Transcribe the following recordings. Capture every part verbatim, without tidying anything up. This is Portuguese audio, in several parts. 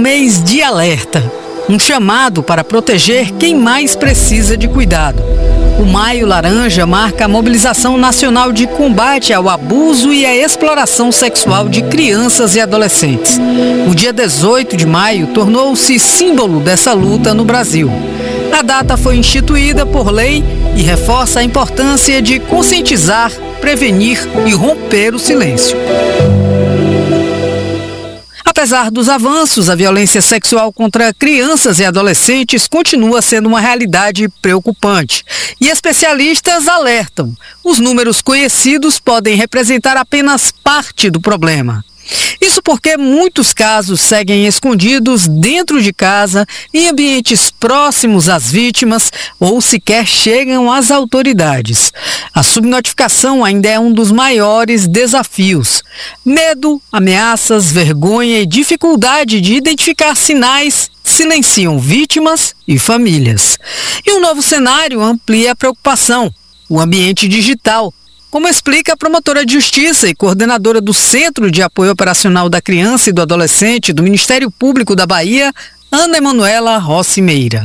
mês de alerta, um chamado para proteger quem mais precisa de cuidado. O Maio Laranja marca a mobilização nacional de combate ao abuso e à exploração sexual de crianças e adolescentes. O dia dezoito de maio tornou-se símbolo dessa luta no Brasil. A data foi instituída por lei e reforça a importância de conscientizar, prevenir e romper o silêncio. Apesar dos avanços, a violência sexual contra crianças e adolescentes continua sendo uma realidade preocupante. E especialistas alertam: os números conhecidos podem representar apenas parte do problema. Isso porque muitos casos seguem escondidos dentro de casa, em ambientes próximos às vítimas ou sequer chegam às autoridades. A subnotificação ainda é um dos maiores desafios. Medo, ameaças, vergonha e dificuldade de identificar sinais silenciam vítimas e famílias. E um novo cenário amplia a preocupação: o ambiente digital. Como explica a promotora de Justiça e coordenadora do Centro de Apoio Operacional da Criança e do Adolescente do Ministério Público da Bahia, Ana Emanuela Rossi Meira.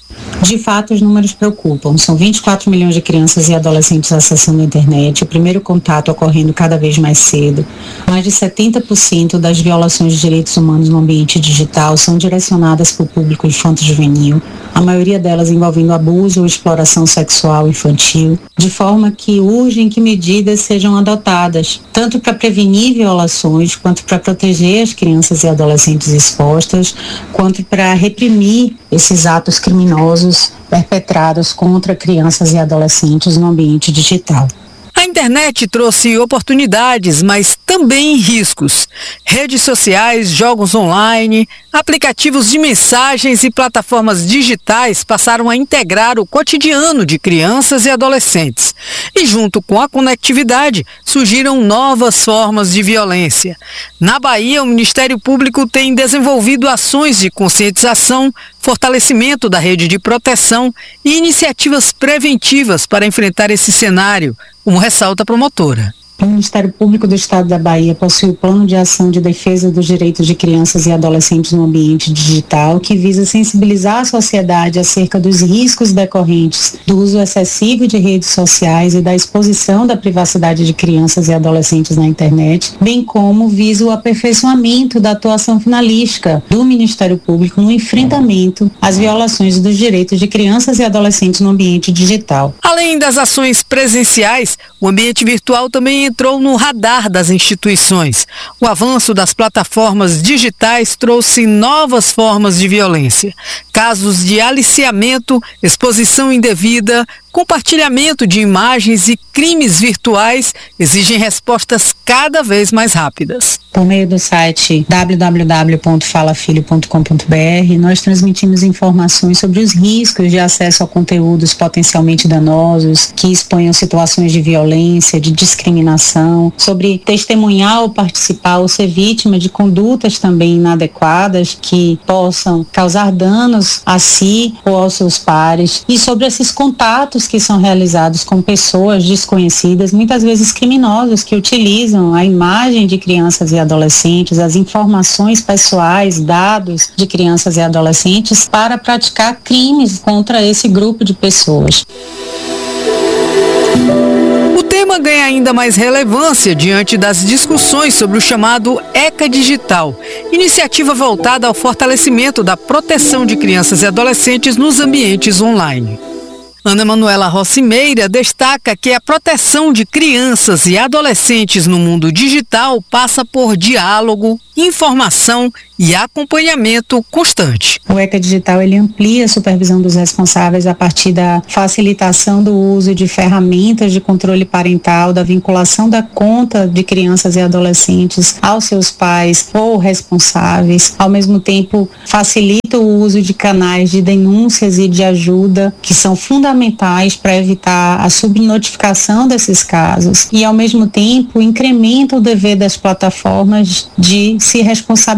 De fato, os números preocupam. São vinte e quatro milhões de crianças e adolescentes acessando a internet, o primeiro contato ocorrendo cada vez mais cedo. Mais de setenta por cento das violações de direitos humanos no ambiente digital são direcionadas para o público infanto-juvenil, a maioria delas envolvendo abuso ou exploração sexual infantil, de forma que urgem que medidas sejam adotadas, tanto para prevenir violações, quanto para proteger as crianças e adolescentes expostas, quanto para reprimir esses atos criminosos perpetrados contra crianças e adolescentes no ambiente digital. A internet trouxe oportunidades, mas também riscos. Redes sociais, jogos online, aplicativos de mensagens e plataformas digitais passaram a integrar o cotidiano de crianças e adolescentes. E junto com a conectividade, surgiram novas formas de violência. Na Bahia, o Ministério Público tem desenvolvido ações de conscientização, fortalecimento da rede de proteção e iniciativas preventivas para enfrentar esse cenário, como ressalta a promotora. O Ministério Público do Estado da Bahia possui o Plano de Ação de Defesa dos Direitos de Crianças e Adolescentes no Ambiente Digital, que visa sensibilizar a sociedade acerca dos riscos decorrentes do uso excessivo de redes sociais e da exposição da privacidade de crianças e adolescentes na internet, bem como visa o aperfeiçoamento da atuação finalística do Ministério Público no enfrentamento às violações dos direitos de crianças e adolescentes no ambiente digital. Além das ações presenciais, o ambiente virtual também entrou no radar das instituições. O avanço das plataformas digitais trouxe novas formas de violência. Casos de aliciamento, exposição indevida, compartilhamento de imagens e crimes virtuais exigem respostas cada vez mais rápidas. Por meio do site w w w ponto fala filho ponto com ponto b r, nós transmitimos informações sobre os riscos de acesso a conteúdos potencialmente danosos, que exponham situações de violência, de discriminação, sobre testemunhar ou participar ou ser vítima de condutas também inadequadas que possam causar danos a si ou aos seus pares, e sobre esses contatos que são realizados com pessoas desconhecidas, muitas vezes criminosas, que utilizam a imagem de crianças e adolescentes, as informações pessoais, dados de crianças e adolescentes para praticar crimes contra esse grupo de pessoas. O tema ganha ainda mais relevância diante das discussões sobre o chamado ECA Digital, iniciativa voltada ao fortalecimento da proteção de crianças e adolescentes nos ambientes online. Ana Emanuela Rossi Meira destaca que a proteção de crianças e adolescentes no mundo digital passa por diálogo, informação e acompanhamento constante. O ECA Digital ele amplia a supervisão dos responsáveis a partir da facilitação do uso de ferramentas de controle parental, da vinculação da conta de crianças e adolescentes aos seus pais ou responsáveis. Ao mesmo tempo, facilita o uso de canais de denúncias e de ajuda que são fundamentais para evitar a subnotificação desses casos e, ao mesmo tempo, incrementa o dever das plataformas de se responsabilizar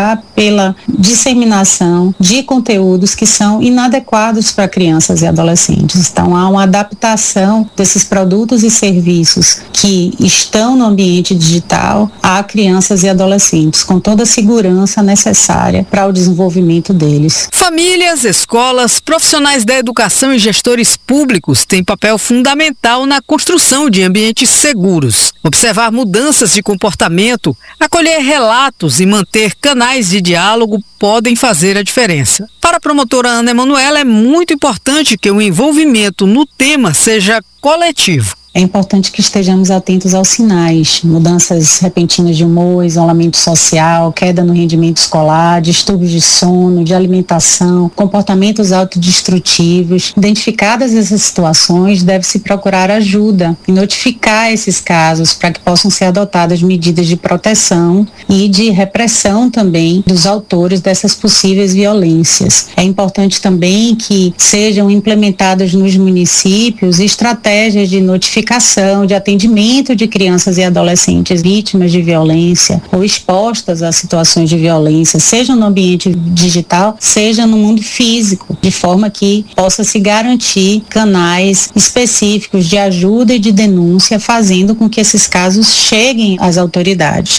dá pela disseminação de conteúdos que são inadequados para crianças e adolescentes. Então, há uma adaptação desses produtos e serviços que estão no ambiente digital a crianças e adolescentes, com toda a segurança necessária para o desenvolvimento deles. Famílias, escolas, profissionais da educação e gestores públicos têm papel fundamental na construção de ambientes seguros. Observar mudanças de comportamento, acolher relatos e manter canais de diálogo podem fazer a diferença. Para a promotora Ana Emanuela, é muito importante que o envolvimento no tema seja coletivo. É importante que estejamos atentos aos sinais, mudanças repentinas de humor, isolamento social, queda no rendimento escolar, distúrbios de sono, de alimentação, comportamentos autodestrutivos. Identificadas essas situações, deve-se procurar ajuda e notificar esses casos para que possam ser adotadas medidas de proteção e de repressão também dos autores dessas possíveis violências. É importante também que sejam implementadas nos municípios estratégias de notificação de atendimento de crianças e adolescentes vítimas de violência ou expostas a situações de violência, seja no ambiente digital, seja no mundo físico, de forma que possa se garantir canais específicos de ajuda e de denúncia, fazendo com que esses casos cheguem às autoridades.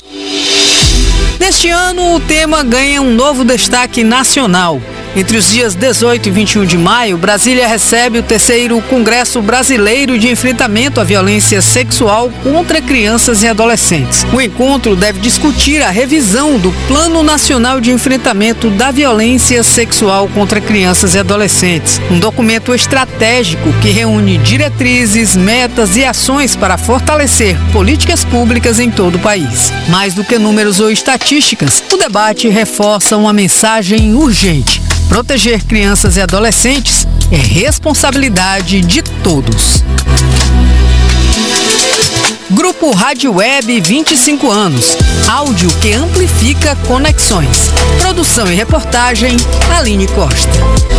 Neste ano, o tema ganha um novo destaque nacional. Entre os dias dezoito e vinte e um de maio, Brasília recebe o terceiro Congresso Brasileiro de Enfrentamento à Violência Sexual contra Crianças e Adolescentes. O encontro deve discutir a revisão do Plano Nacional de Enfrentamento da Violência Sexual contra Crianças e Adolescentes, um documento estratégico que reúne diretrizes, metas e ações para fortalecer políticas públicas em todo o país. Mais do que números ou estatísticas, o debate reforça uma mensagem urgente. Proteger crianças e adolescentes é responsabilidade de todos. Grupo Rádio Web vinte e cinco anos. Áudio que amplifica conexões. Produção e reportagem, Aline Costa.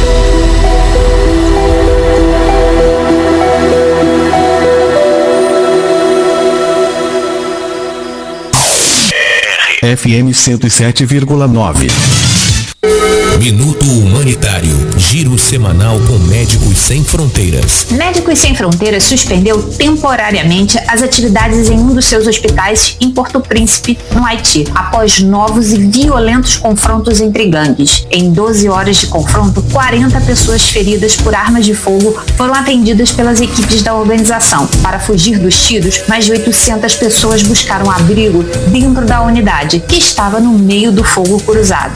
F M cento e sete vírgula nove. Minuto Humanitário, giro semanal com Médicos Sem Fronteiras. Médicos Sem Fronteiras suspendeu temporariamente as atividades em um dos seus hospitais em Porto Príncipe, no Haiti, após novos e violentos confrontos entre gangues. Em doze horas de confronto, quarenta pessoas feridas por armas de fogo foram atendidas pelas equipes da organização. Para fugir dos tiros, mais de oitocentas pessoas buscaram abrigo dentro da unidade, que estava no meio do fogo cruzado.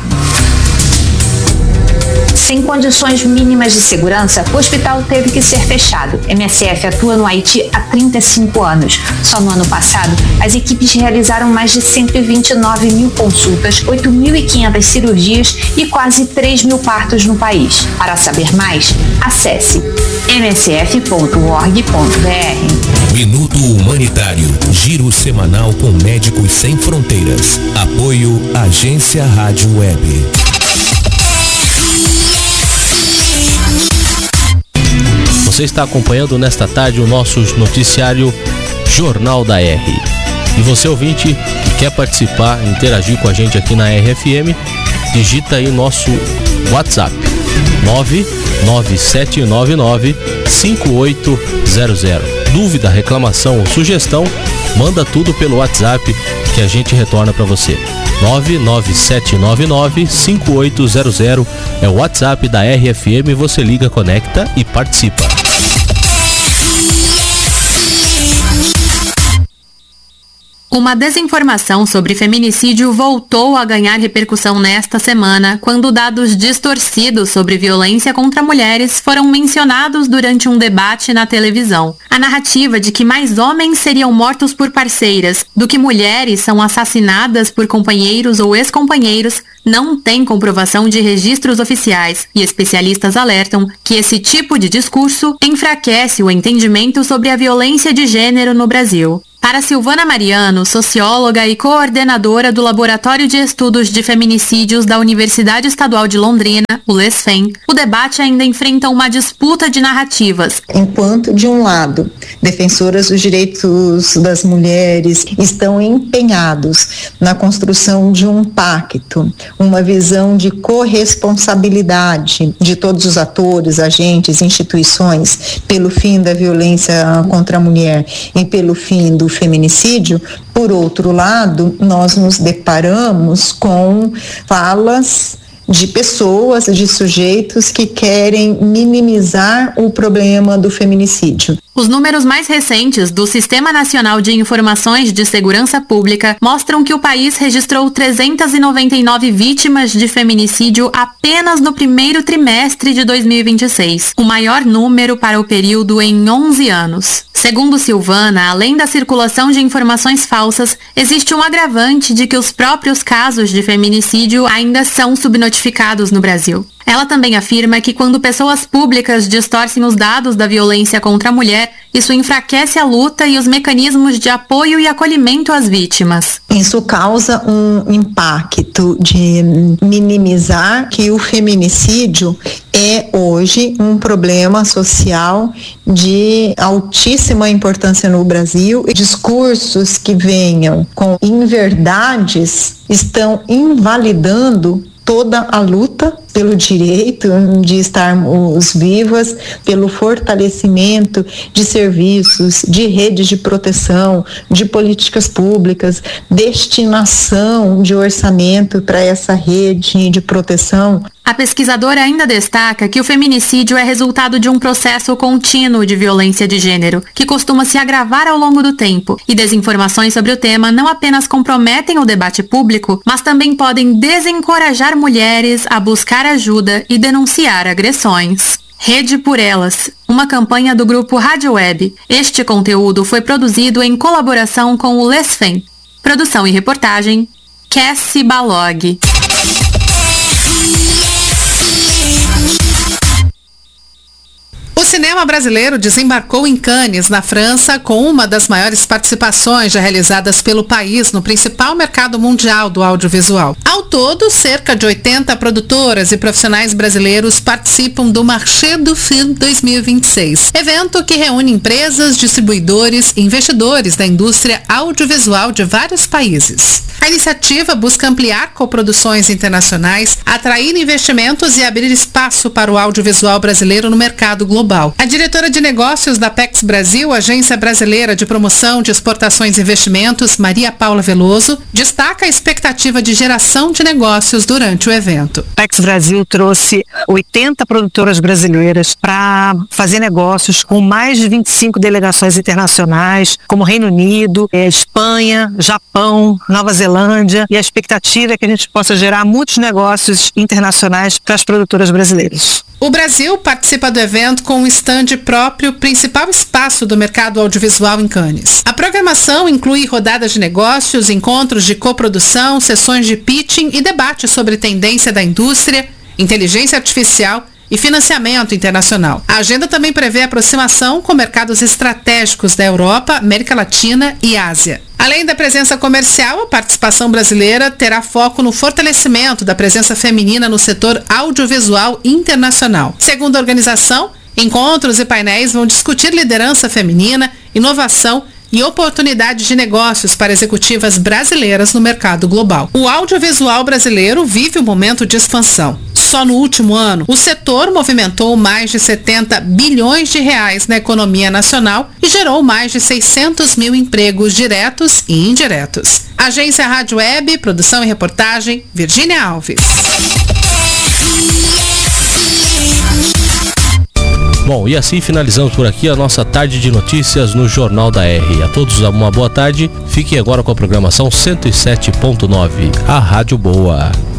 Sem condições mínimas de segurança, o hospital teve que ser fechado. M S F atua no Haiti há trinta e cinco anos. Só no ano passado, as equipes realizaram mais de cento e vinte e nove mil consultas, oito mil e quinhentas cirurgias e quase três mil partos no país. Para saber mais, acesse m s f ponto org ponto b r. Minuto Humanitário, giro semanal com Médicos Sem Fronteiras. Apoio Agência Rádio Web. Você está acompanhando nesta tarde o nosso noticiário Jornal da R. E você, ouvinte, que quer participar, interagir com a gente aqui na R F M, digita aí nosso WhatsApp nove nove sete nove nove cinco oito zero zero. Dúvida, reclamação ou sugestão, manda tudo pelo WhatsApp que a gente retorna para você. nove nove sete nove nove cinco oito zero zero é o WhatsApp da R F M, você liga, conecta e participa. Uma desinformação sobre feminicídio voltou a ganhar repercussão nesta semana, quando dados distorcidos sobre violência contra mulheres foram mencionados durante um debate na televisão. A narrativa de que mais homens seriam mortos por parceiras do que mulheres são assassinadas por companheiros ou ex-companheiros não tem comprovação de registros oficiais, e especialistas alertam que esse tipo de discurso enfraquece o entendimento sobre a violência de gênero no Brasil. Para Silvana Mariano, socióloga e coordenadora do Laboratório de Estudos de Feminicídios da Universidade Estadual de Londrina, o LESFEM, o debate ainda enfrenta uma disputa de narrativas. Enquanto, de um lado, defensoras dos direitos das mulheres estão empenhados na construção de um pacto, uma visão de corresponsabilidade de todos os atores, agentes, instituições, pelo fim da violência contra a mulher e pelo fim do feminicídio, por outro lado, nós nos deparamos com falas de pessoas, de sujeitos que querem minimizar o problema do feminicídio. Os números mais recentes do Sistema Nacional de Informações de Segurança Pública mostram que o país registrou trezentas e noventa e nove vítimas de feminicídio apenas no primeiro trimestre de dois mil e vinte e seis, o maior número para o período em onze anos. Segundo Silvana, além da circulação de informações falsas, existe um agravante de que os próprios casos de feminicídio ainda são subnotificados no Brasil. Ela também afirma que quando pessoas públicas distorcem os dados da violência contra a mulher, isso enfraquece a luta e os mecanismos de apoio e acolhimento às vítimas. Isso causa um impacto de minimizar que o feminicídio é hoje um problema social de altíssima importância no Brasil. Discursos que venham com inverdades estão invalidando toda a luta pelo direito de estarmos vivas, pelo fortalecimento de serviços, de redes de proteção, de políticas públicas, destinação de orçamento para essa rede de proteção. A pesquisadora ainda destaca que o feminicídio é resultado de um processo contínuo de violência de gênero, que costuma se agravar ao longo do tempo, e desinformações sobre o tema não apenas comprometem o debate público, mas também podem desencorajar mulheres a buscar ajuda e denunciar agressões. Rede por Elas, uma campanha do grupo Rádio Web. Este conteúdo foi produzido em colaboração com o LESFEM. Produção e reportagem, Cassie Balog. O cinema brasileiro desembarcou em Cannes, na França, com uma das maiores participações já realizadas pelo país no principal mercado mundial do audiovisual. Ao todo, cerca de oitenta produtoras e profissionais brasileiros participam do Marché du Film dois mil e vinte e seis, evento que reúne empresas, distribuidores e investidores da indústria audiovisual de vários países. A iniciativa busca ampliar coproduções internacionais, atrair investimentos e abrir espaço para o audiovisual brasileiro no mercado global. A diretora de negócios da Pex Brasil, Agência Brasileira de Promoção de Exportações e Investimentos, Maria Paula Veloso, destaca a expectativa de geração de negócios durante o evento. A Pex Brasil trouxe oitenta produtoras brasileiras para fazer negócios com mais de vinte e cinco delegações internacionais, como Reino Unido, Espanha, Japão, Nova Zelândia, e a expectativa é que a gente possa gerar muitos negócios internacionais para as produtoras brasileiras. O Brasil participa do evento com um estande próprio, principal espaço do mercado audiovisual em Cannes. A programação inclui rodadas de negócios, encontros de coprodução, sessões de pitching e debates sobre tendência da indústria, inteligência artificial e financiamento internacional. A agenda também prevê aproximação com mercados estratégicos da Europa, América Latina e Ásia. Além da presença comercial, a participação brasileira terá foco no fortalecimento da presença feminina no setor audiovisual internacional. Segundo a organização, encontros e painéis vão discutir liderança feminina, inovação e oportunidades de negócios para executivas brasileiras no mercado global. O audiovisual brasileiro vive um momento de expansão. Só no último ano, o setor movimentou mais de setenta bilhões de reais na economia nacional e gerou mais de seiscentos mil empregos diretos e indiretos. Agência Rádio Web, produção e reportagem, Virgínia Alves. Bom, e assim finalizamos por aqui a nossa tarde de notícias no Jornal da R. A todos uma boa tarde. Fiquem agora com a programação cento e sete ponto nove, a Rádio Boa.